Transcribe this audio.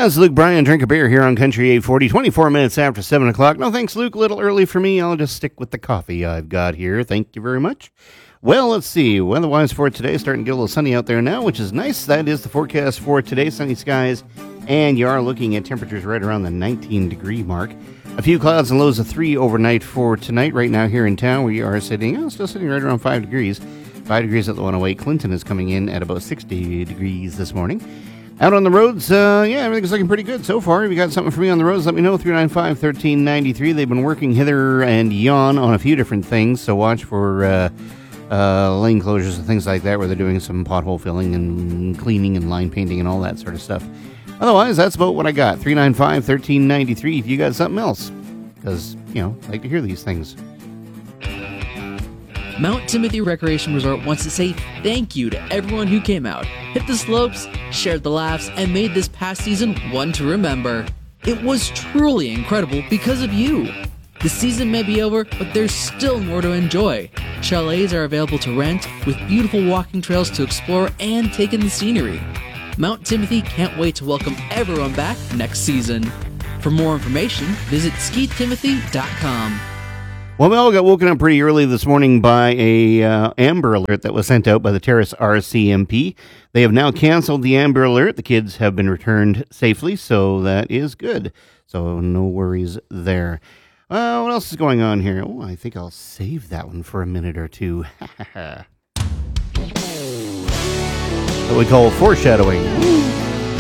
That's Luke Bryan, drink a beer here on Country 840, 24 minutes after 7 o'clock. No, thanks, Luke. A little early for me. I'll just stick with the coffee I've got here. Thank you very much. Well, let's see. Weather-wise for today, starting to get a little sunny out there now, which is nice. That is the forecast for today. Sunny skies, and you are looking at temperatures right around the 19-degree mark. A few clouds and lows of 3 overnight for tonight. Right now here in town, we are still sitting right around 5 degrees. 5 degrees at the 108. Clinton is coming in at about 60 degrees this morning. Out on the roads, everything's looking pretty good so far. If you got something for me on the roads, let me know. 395-1393. They've been working hither and yon on a few different things, so watch for lane closures and things like that, where they're doing some pothole filling and cleaning and line painting and all that sort of stuff. Otherwise, that's about what I got. 395-1393 if you got something else, because, I like to hear these things. Mount Timothy Recreation Resort wants to say thank you to everyone who came out, hit the slopes, shared the laughs, and made this past season one to remember. It was truly incredible because of you. The season may be over, but there's still more to enjoy. Chalets are available to rent, with beautiful walking trails to explore and take in the scenery. Mount Timothy can't wait to welcome everyone back next season. For more information, visit skitimothy.com. Well, we all got woken up pretty early this morning by a Amber Alert that was sent out by the Terrace RCMP. They have now canceled the Amber Alert. The kids have been returned safely, so that is good. So no worries there. What else is going on here? Oh, I think I'll save that one for a minute or two. What we call foreshadowing.